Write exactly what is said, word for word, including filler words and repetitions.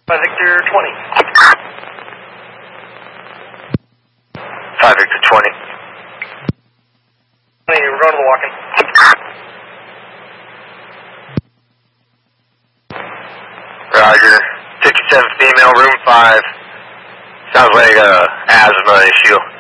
five Victor twenty. five Victor twenty. We're going to the walk-in. Roger. fifty-seven female, room five. Sounds like a asthma issue.